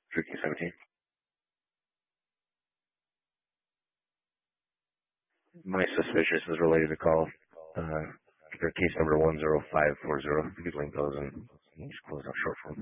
for case 17. My suspicious is related to call. For case number 10540. You could link those and just close out short form.